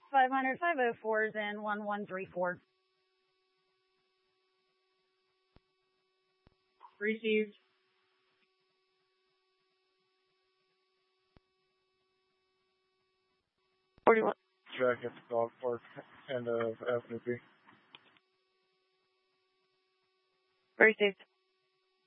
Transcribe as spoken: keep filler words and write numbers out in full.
five hundred, five oh fours and one one three four. Received. forty-one. Back at the dog park end of Avenue B. Received.